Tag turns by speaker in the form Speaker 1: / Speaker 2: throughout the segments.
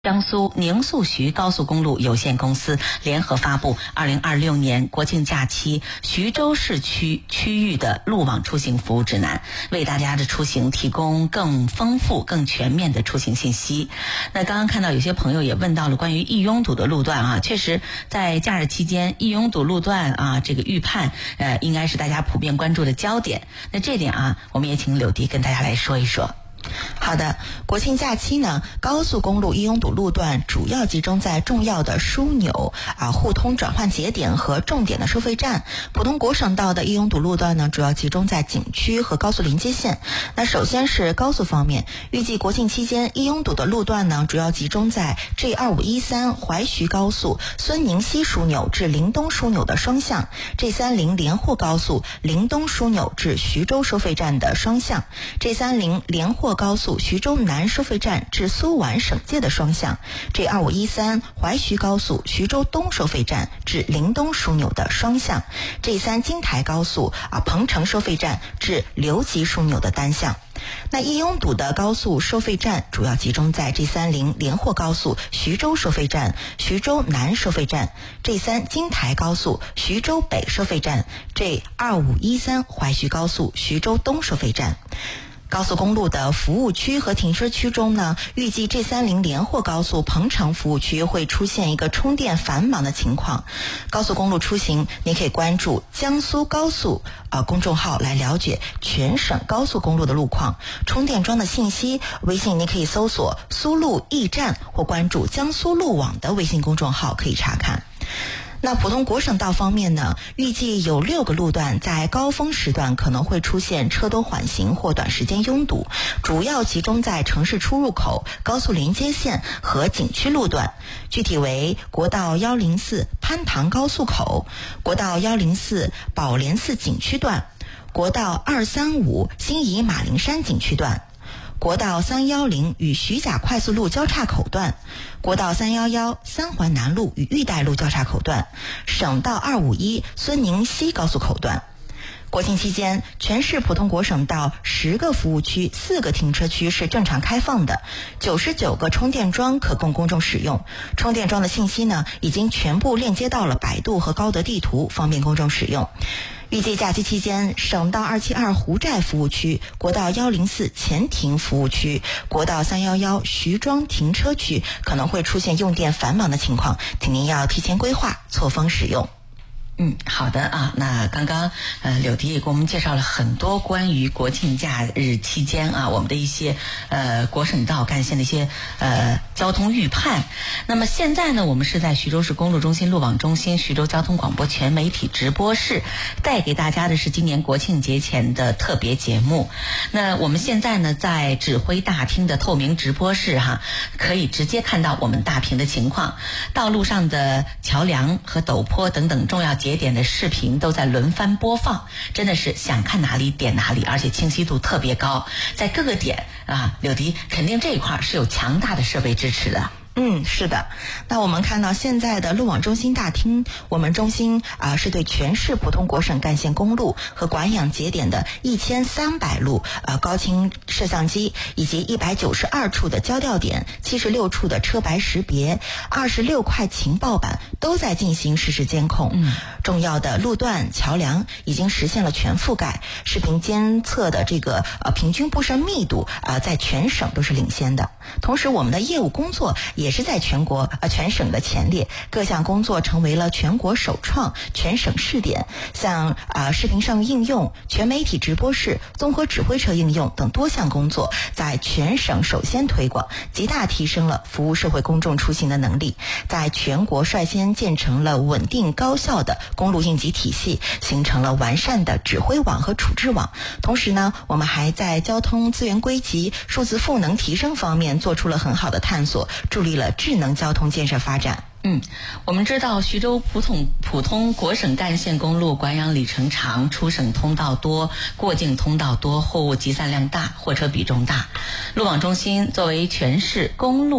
Speaker 1: 江苏宁肃徐高速公路有限公司联合发布2026年国庆假期徐州市区域的路网出行服务指南，为大家的出行提供更丰富、更全面的出行信息。那刚刚看到有些朋友也问到了关于易拥堵的路段啊，确实在假日期间易拥堵路段啊，这个预判应该是大家普遍关注的焦点。那这点啊，我们也请柳迪跟大家来说一说。
Speaker 2: 好的，国庆假期呢，高速公路易拥堵路段主要集中在重要的枢纽互通转换节点和重点的收费站。普通国省道的易拥堵路段呢，主要集中在景区和高速临接线。那首先是高速方面，预计国庆期间易拥堵的路段呢，主要集中在 G2513 淮徐高速孙宁西枢纽至临东枢纽的双向， G30 连霍高速临东枢纽至徐州收费站的双向， G30 连霍高速徐州南收费站至苏皖省界的双向， G2513 淮徐高速徐州东收费站至临东枢纽的双向， G3 京台高速彭城收费站至刘集枢纽的单向。那易拥堵的高速收费站主要集中在 G30 连霍高速徐州收费站、徐州南收费站， G3 京台高速徐州北收费站， G2513 淮徐高速徐州东收费站。高速公路的服务区和停车区中呢，预计 G30 连霍高速彭城服务区会出现一个充电繁忙的情况。高速公路出行，你可以关注江苏高速公众号来了解全省高速公路的路况、充电桩的信息。微信你可以搜索苏路驿站或关注江苏路网的微信公众号可以查看。那普通国省道方面呢，预计有6个路段在高峰时段可能会出现车多缓行或短时间拥堵，主要集中在城市出入口、高速连接线和景区路段。具体为国道104蟠塘高速口、国道104宝莲寺景区段、国道235新沂马铃山景区段、国道310与徐甲快速路交叉口段、国道311三环南路与玉带路交叉口段、省道251孙宁西高速口段。国庆期间，全市普通国省道10个服务区、4个停车区是正常开放的，99个充电桩可供公众使用。充电桩的信息呢，已经全部链接到了百度和高德地图，方便公众使用。预计假期期间，省道272湖寨服务区、国道104前庭服务区、国道311徐庄停车区可能会出现用电繁忙的情况，请您要提前规划，错峰使用。
Speaker 1: 好的啊，那刚刚柳迪也给我们介绍了很多关于国庆假日期间啊，我们的一些国省道干线的一些交通预判。那么现在呢，我们是在徐州市公路中心路网中心徐州交通广播全媒体直播室，带给大家的是今年国庆节前的特别节目。那我们现在呢，在指挥大厅的透明直播室可以直接看到我们大屏的情况，道路上的桥梁和陡坡等等重要节点的视频都在轮番播放，真的是想看哪里点哪里，而且清晰度特别高。在各个点柳迪肯定这一块是有强大的设备支持的。
Speaker 2: 是的。那我们看到现在的路网中心大厅，我们中心是对全市普通国省干线公路和管养节点的1300路高清摄像机，以及192处的交调点、76处的车牌识别、26块情报板都在进行实时监控。重要的路段、桥梁已经实现了全覆盖，视频监测的这个平均布设密度在全省都是领先的。同时，我们的业务工作也是在全省的前列，各项工作成为了全国首创、全省试点。像视频上应用、全媒体直播室、综合指挥车应用等多项工作在全省首先推广，极大提升了服务社会公众出行的能力，在全国率先建成了稳定高效的公路应急体系，形成了完善的指挥网和处置网。同时呢，我们还在交通资源归集、数字赋能提升方面做出了很好的探索，助力了智能交通建设发展。
Speaker 1: 我们知道徐州普通国省干线公路管养里程长，出省通道多，过境通道多，货物集散量大，货车比重大。路网中心作为全市公路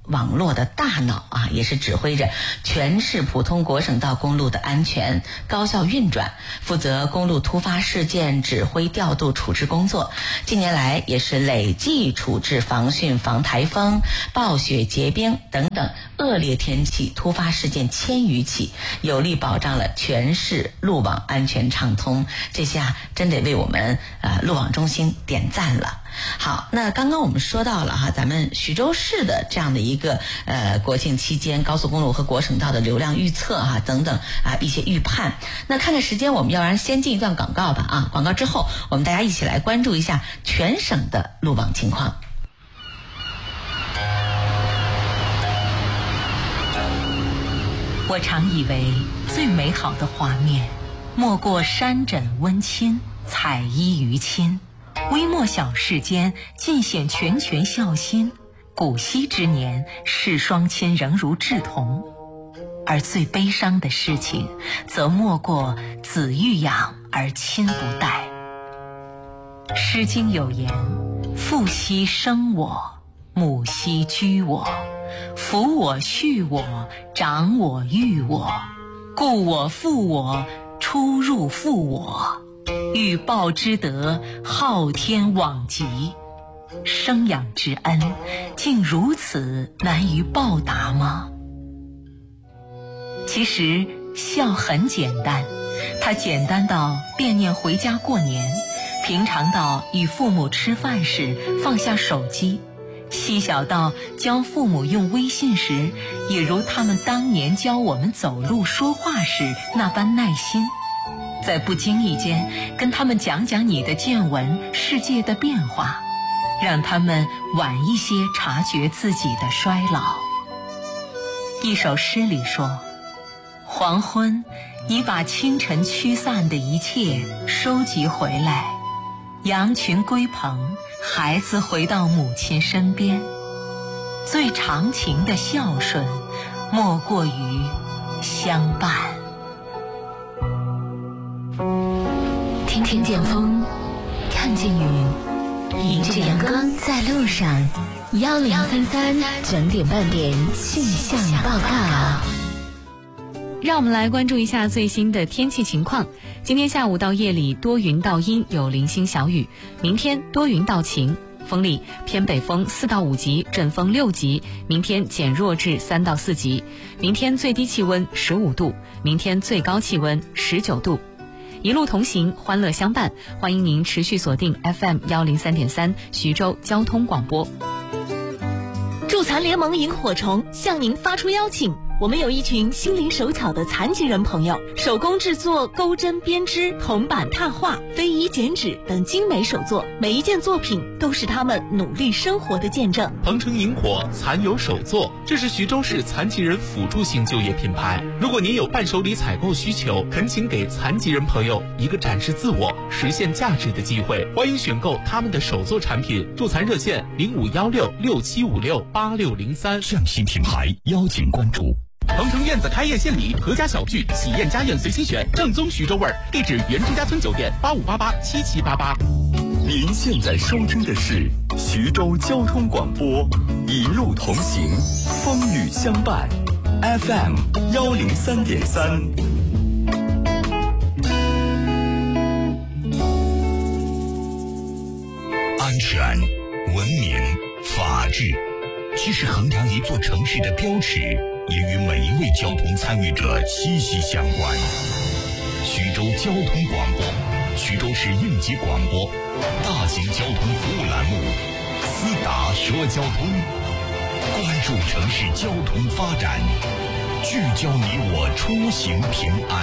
Speaker 1: 网络的大脑啊，也是指挥着全市普通国省道公路的安全高效运转，负责公路突发事件指挥调度处置工作。近年来也是累计处置防汛、防台风、暴雪结冰等等恶劣天气突发事件1000余起，有力保障了全市路网安全畅通。这下真得为我们路网中心点赞了。好，那刚刚我们说到了哈，咱们徐州市的这样的一个国庆期间高速公路和国省道的流量预测哈等等一些预判。那看看时间，我们要不然先进一段广告吧啊，广告之后我们大家一起来关注一下全省的路网情况。
Speaker 3: 我常以为最美好的画面莫过山枕温馨，彩衣娱亲，微末小事间尽显拳拳孝心。古稀之年，世双亲仍如稚童。而最悲伤的事情，则莫过子欲养而亲不待。诗经有言：父兮生我，母兮居我，抚我恤我，长我育我，故我负我，出入负我，欲报之德，昊天罔极。生养之恩，竟如此难于报答吗？其实孝很简单，它简单到惦念回家过年，平常到与父母吃饭时放下手机，细小到教父母用微信时，也如他们当年教我们走路说话时那般耐心。在不经意间跟他们讲讲你的见闻，世界的变化，让他们晚一些察觉自己的衰老。一首诗里说，黄昏，你把清晨驱散的一切收集回来，羊群归棚，孩子回到母亲身边。最长情的孝顺，莫过于相伴。听见风，看见雨，迎着阳光在路上。1033整点半点气象报告。
Speaker 4: 让我们来关注一下最新的天气情况。今天下午到夜里多云到阴，有零星小雨。明天多云到晴，风力偏北风4到5级，阵风6级。明天减弱至3到4级。明天最低气温15度，明天最高气温19度。一路同行，欢乐相伴，欢迎您持续锁定 FM103.3 徐州交通广播。
Speaker 5: 助残联盟萤火虫向您发出邀请，我们有一群心灵手巧的残疾人朋友，手工制作钩针编织、铜板拓画、非遗剪纸等精美手作，每一件作品都是他们努力生活的见证。
Speaker 6: 鹏城萤火残有手作，这是徐州市残疾人辅助性就业品牌。如果您有伴手礼采购需求，恳请给残疾人朋友一个展示自我、实现价值的机会。欢迎选购他们的手作产品，助残热线051667568603。
Speaker 7: 匠心品牌邀请关注。
Speaker 6: 鹏城苑子开业献礼，阖家小聚，喜宴家宴随心选，正宗徐州味儿。地址：原朱家村酒店85887788。
Speaker 7: 您现在收听的是徐州交通广播，一路同行，风雨相伴 FM103.3。安全、文明、法治，其实衡量一座城市的标尺，也与每一位交通参与者息息相关。徐州交通广播，徐州市应急广播，大型交通服务栏目，思达说交通，关注城市交通发展，聚焦你我出行平安。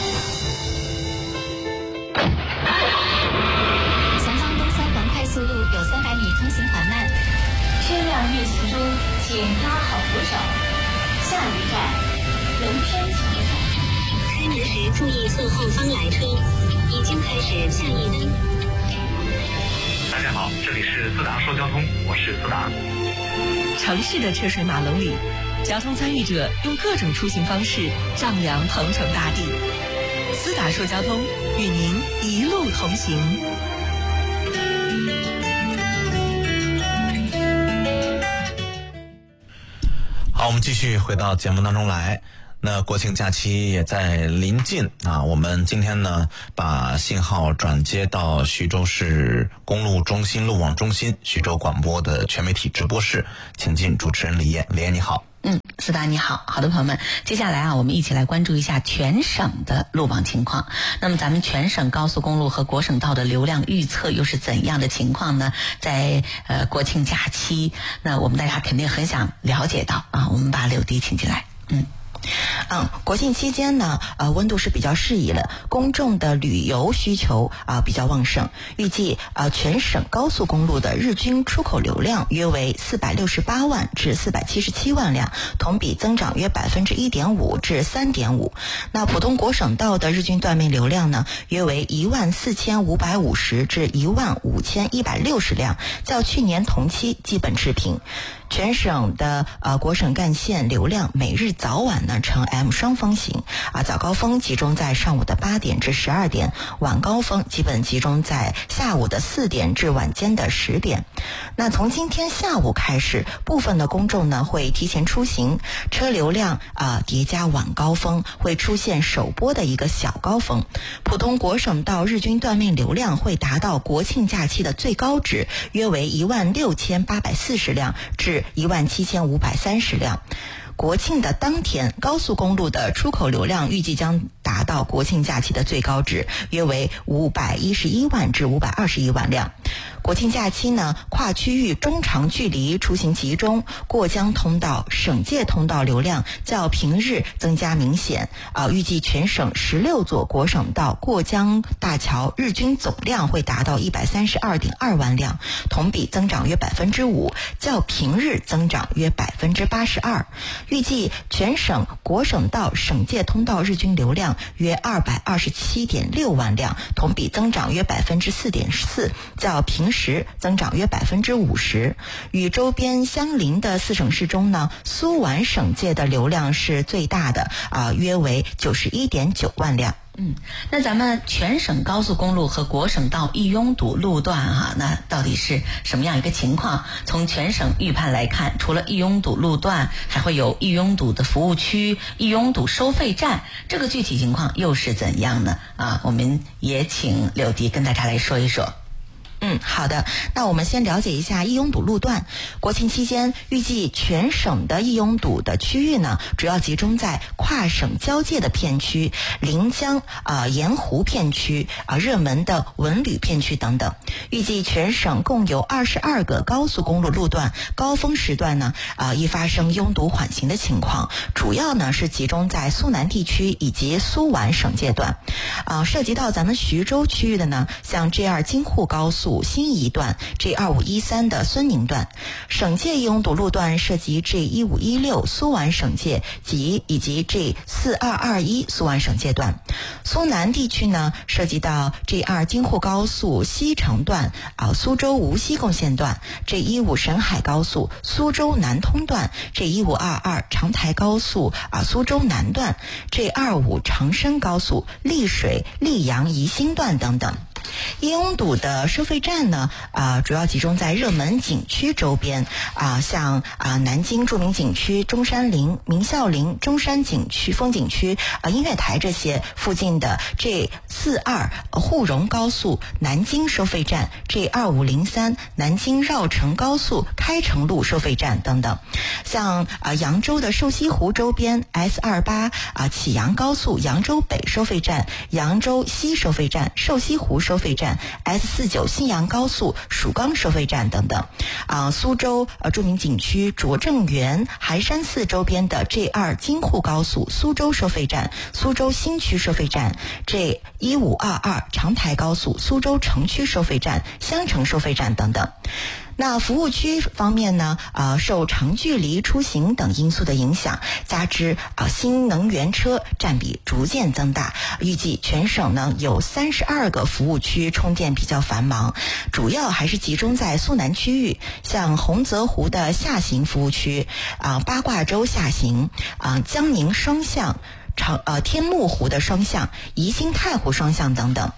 Speaker 8: 前方东三环快速路有300米通行缓慢，车辆运行中，请拉好扶手。下一站，龙山桥站。开门时注意侧后方来车，已经开始下一灯。
Speaker 9: 大家好，这里是思达说交通，我是思达。
Speaker 5: 城市的车水马龙里，交通参与者用各种出行方式丈量鹏城大地。思达说交通，与您一路同行。
Speaker 10: 好，我们继续回到节目当中来。那国庆假期也在临近啊，我们今天呢把信号转接到徐州市公路中心路网中心徐州广播的全媒体直播室，请进主持人李艳。李艳你好。
Speaker 1: 思达你好。好的朋友们，接下来我们一起来关注一下全省的路网情况。那么咱们全省高速公路和国省道的流量预测又是怎样的情况呢？在国庆假期，那我们大家肯定很想了解到啊，我们把柳迪请进来。
Speaker 2: 国庆期间呢，温度是比较适宜了，公众的旅游需求比较旺盛。预计全省高速公路的日均出口流量约为468万至477万辆，同比增长约1.5%至3.5%。那普通国省道的日均断面流量呢，约为14550至15160辆，较去年同期基本持平。全省的国省干线流量每日早晚呢呈 M 双峰形早高峰集中在上午的8点至12点，晚高峰基本集中在下午的4点至晚间的10点。那从今天下午开始，部分的公众呢会提前出行，车流量叠加晚高峰，会出现首波的一个小高峰。普通国省道日均断面流量会达到国庆假期的最高值，约为16840辆至17530辆。国庆的当天，高速公路的出口流量预计将达到国庆假期的最高值，约为511万至521万辆。国庆假期呢，跨区域中长距离出行集中，过江通道、省界通道流量较平日增加明显。预计全省16座国省道过江大桥日均总量会达到132.2万辆，同比增长约5%，较平日增长约82%。预计全省国省道、省界通道日均流量约227.6万辆，同比增长约4.4%，较平时增长约50%。与周边相邻的4省市中呢，苏皖省界的流量是最大的，约为91.9万辆。
Speaker 1: 那咱们全省高速公路和国省道易拥堵路段那到底是什么样一个情况？从全省预判来看，除了易拥堵路段，还会有易拥堵的服务区、易拥堵收费站，这个具体情况又是怎样呢？我们也请柳迪跟大家来说一说。
Speaker 2: 好的，那我们先了解一下易拥堵路段。国庆期间，预计全省的易拥堵的区域呢，主要集中在跨省交界的片区、临江、盐湖片区、热门的文旅片区等等。预计全省共有22个高速公路路段，高峰时段呢，易发生拥堵缓行的情况，主要呢是集中在苏南地区以及苏皖省界段。涉及到咱们徐州区域的呢，像 G2 京沪高速新沂段、G2513的孙宁段。省界易拥堵路段涉及 G1516 苏皖省界以及 G4221 苏皖省界段。苏南地区呢，涉及到 G2 京沪高速西城段、苏州无锡共线段、G15沈海高速苏州南通段、G1522 长台高速苏州南段、G25长深高速丽水溧阳宜兴段等等。易拥堵的收费站呢，主要集中在热门景区周边，像南京著名景区中山陵、明孝陵、中山景区、风景区、音乐台这些附近的 G42沪蓉高速南京收费站、G2503 南京绕城高速开城路收费站等等。像扬州的瘦西湖周边 S28启阳高速扬州北收费站、扬州西收费站、瘦西湖收费站、S49新阳高速蜀钢收费站等等。苏州著名景区拙政园、寒山寺周边的 G2 京沪高速苏州收费站、苏州新区收费站、G1522长台高速苏州城区收费站、襄城收费站等等。那服务区方面呢，受长距离出行等因素的影响，加之新能源车占比逐渐增大，预计全省呢有32个服务区充电比较繁忙，主要还是集中在苏南区域，像洪泽湖的下行服务区、八卦洲下行、江宁双向、天目湖的双向、宜兴太湖双向等等。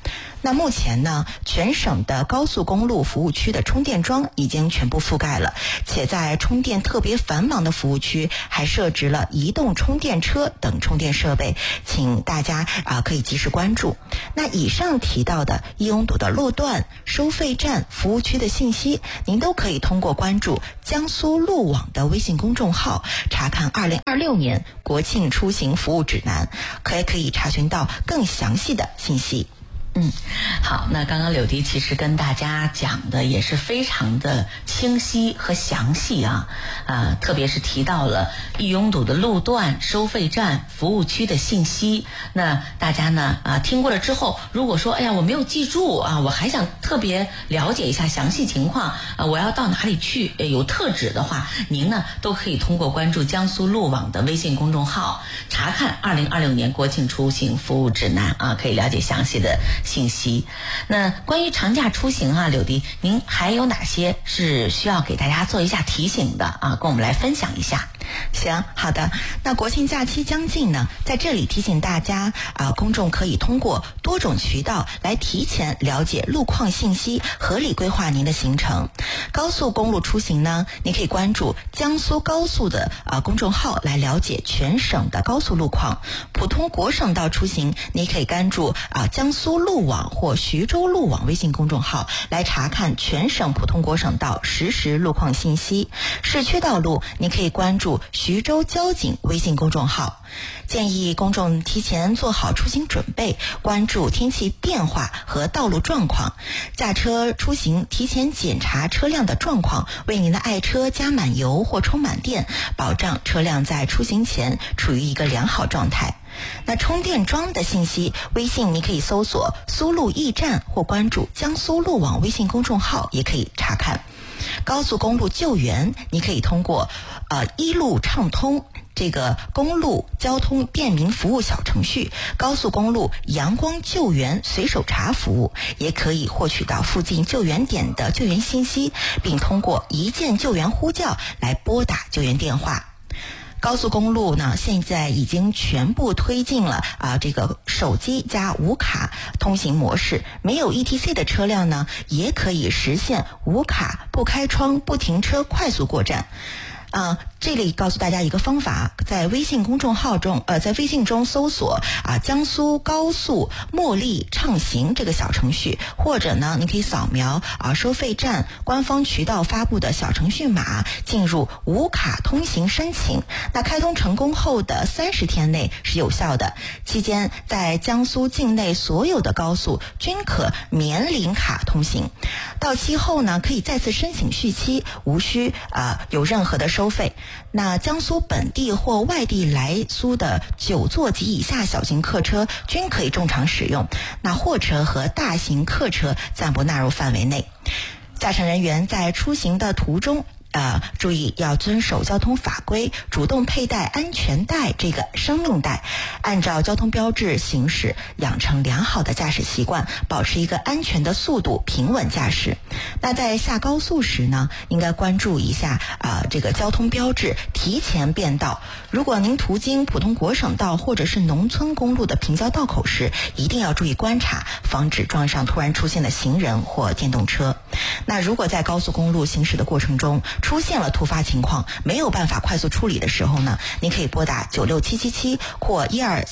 Speaker 2: 那目前呢，全省的高速公路服务区的充电桩已经全部覆盖了，且在充电特别繁忙的服务区还设置了移动充电车等充电设备，请大家可以及时关注。那以上提到的易拥堵的路段、收费站、服务区的信息，您都可以通过关注江苏路网的微信公众号查看2026年国庆出行服务指南，可以查询到更详细的信息。
Speaker 1: 好，那刚刚柳迪其实跟大家讲的也是非常的清晰和详细啊，特别是提到了易拥堵的路段、收费站、服务区的信息。那大家呢听过了之后，如果说哎呀我没有记住啊，我还想特别了解一下详细情况我要到哪里去有特指的话，您呢都可以通过关注江苏路网的微信公众号查看2026年国庆出行服务指南可以了解详细的信息。那关于长假出行柳迪，您还有哪些是需要给大家做一下提醒的跟我们来分享一下？
Speaker 2: 行，好的。那国庆假期将近呢，在这里提醒大家公众可以通过多种渠道来提前了解路况信息，合理规划您的行程。高速公路出行呢，你可以关注江苏高速的公众号来了解全省的高速路况。普通国省道出行，你可以关注江苏路网或徐州路网微信公众号来查看全省普通国省道实时路况信息。市区道路，你可以关注徐州交警微信公众号。建议公众提前做好出行准备，关注天气变化和道路状况。驾车出行提前检查车辆的状况，为您的爱车加满油或充满电，保障车辆在出行前处于一个良好状态。那充电桩的信息，微信你可以搜索苏路驿站或关注江苏路网微信公众号也可以查看。高速公路救援，你可以通过一路畅通这个公路交通便民服务小程序、高速公路阳光救援随手查服务，也可以获取到附近救援点的救援信息，并通过一键救援呼叫来拨打救援电话。高速公路呢，现在已经全部推进了这个手机加无卡通行模式，没有 ETC 的车辆呢，也可以实现无卡不开窗不停车快速过站。这里告诉大家一个方法，在微信公众号中，在微信中搜索江苏高速茉莉畅行这个小程序，或者呢，你可以扫描收费站官方渠道发布的小程序码，进入无卡通行申请。那开通成功后的30天内是有效的，期间在江苏境内所有的高速均可免领卡通行。到期后呢，可以再次申请续期，无需有任何的收费。那江苏本地或外地来苏的9座及以下小型客车均可以正常使用，那货车和大型客车暂不纳入范围内。驾乘人员在出行的途中注意要遵守交通法规，主动佩戴安全带这个生命带，按照交通标志行驶，养成良好的驾驶习惯，保持一个安全的速度，平稳驾驶。那在下高速时呢，应该关注一下这个交通标志，提前变道。如果您途经普通国省道或者是农村公路的平交道口时，一定要注意观察，防止撞上突然出现的行人或电动车。那如果在高速公路行驶的过程中出现了突发情况，没有办法快速处理的时候呢，您可以拨打96777或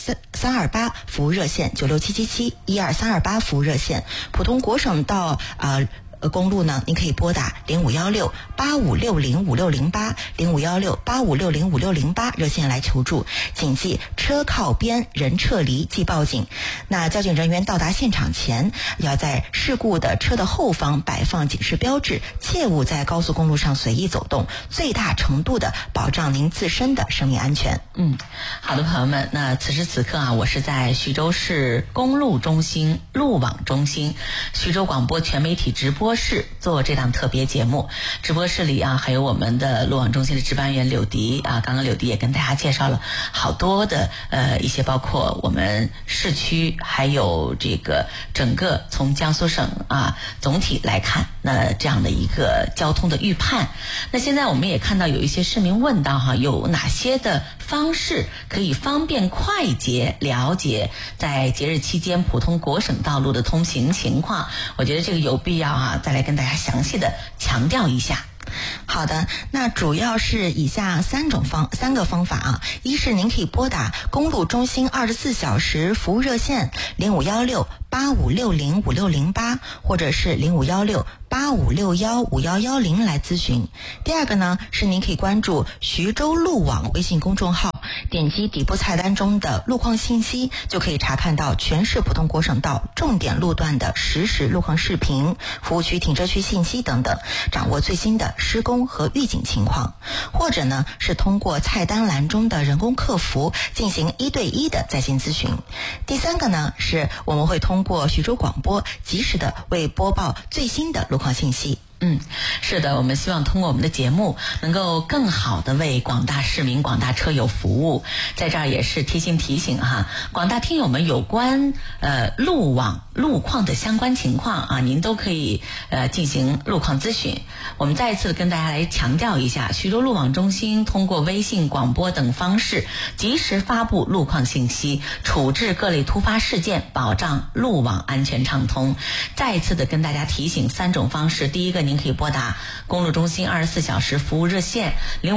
Speaker 2: 12328服务热线96777 12328服务热线。普通国省道公路呢，您可以拨打051685605608 051685605608热线来求助。谨记车靠边，人撤离即报警。那交警人员到达现场前，要在事故的车的后方摆放警示标志，切勿在高速公路上随意走动，最大程度的保障您自身的生命安全。
Speaker 1: 好的，朋友们，那此时此刻我是在徐州市公路中心路网中心徐州广播全媒体直播播室做这档特别节目。直播室里啊，还有我们的路网中心的值班员柳迪啊，刚刚柳迪也跟大家介绍了好多的一些，包括我们市区，还有这个整个从江苏省啊总体来看，那这样的一个交通的预判。那现在我们也看到有一些市民问到哈，有哪些的方式可以方便快捷了解在节日期间普通国省道路的通行情况？我觉得这个有必要啊，再来跟大家详细的强调一下。
Speaker 2: 好的，那主要是以下三个方法啊。一是您可以拨打公路中心24小时服务热线051685605608，或者是051685615110来咨询。第二个呢，是您可以关注徐州路网微信公众号，点击底部菜单中的路况信息，就可以查看到全市普通国省道重点路段的实时路况视频、服务区停车区信息等等，掌握最新的施工和预警情况。或者呢，是通过菜单栏中的人工客服进行1对1的在线咨询。第三个呢，是我们会通过徐州广播及时的为播报最新的路况信息。
Speaker 1: 是的，我们希望通过我们的节目能够更好的为广大市民、广大车友服务。在这儿也是贴心提醒哈，广大听友们有关路网路况的相关情况啊，您都可以进行路况咨询。我们再一次跟大家来强调一下，徐州路网中心通过微信、广播等方式及时发布路况信息，处置各类突发事件，保障路网安全畅通。再一次的跟大家提醒3种方式。第一个，您可以拨打公路中心24小时服务热线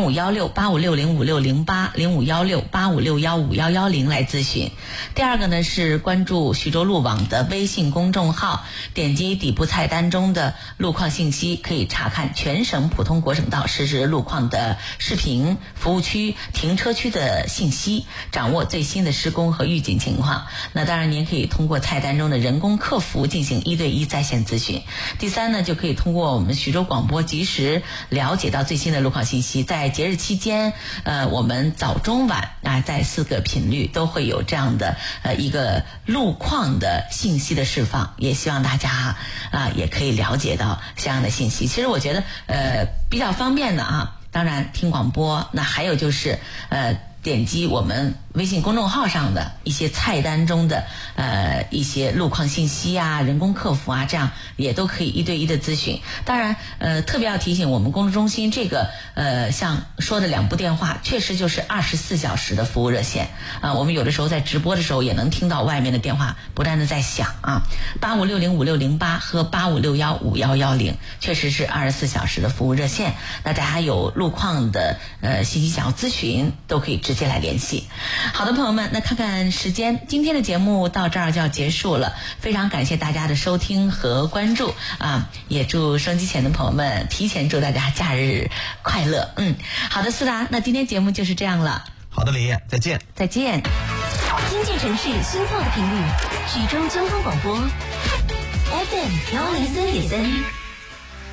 Speaker 1: 051685605608 051685615110来咨询。第二个呢，是关注徐州路网的微信公众号，点击底部菜单中的路况信息，可以查看全省普通国省道实时路况的视频、服务区、停车区的信息，掌握最新的施工和预警情况。那当然您可以通过菜单中的人工客服进行1对1在线咨询。第三呢，就可以通过我们徐州广播及时了解到最新的路况信息。在节日期间我们早中晚在4个频率都会有这样的一个路况的信息的释放，也希望大家也可以了解到相应的信息。其实我觉得比较方便的啊，当然听广播，那还有就是点击我们微信公众号上的一些菜单中的一些路况信息啊、人工客服啊，这样也都可以1对1的咨询。当然特别要提醒我们公路中心这个像说的2部电话确实就是24小时的服务热线我们有的时候在直播的时候也能听到外面的电话不断的在响85605608和85615110，确实是24小时的服务热线。大家还有路况的信息想要咨询，都可以直接来联系。好的朋友们，那看看时间，今天的节目到这儿就要结束了，非常感谢大家的收听和关注也祝收音机前的朋友们提前祝大家假日快乐。好的，思达，那今天节目就是这样了。
Speaker 10: 好的，李烨，再见。
Speaker 1: 再见。
Speaker 5: 听见城市心跳的频率，徐州交通广播 FM 103.3。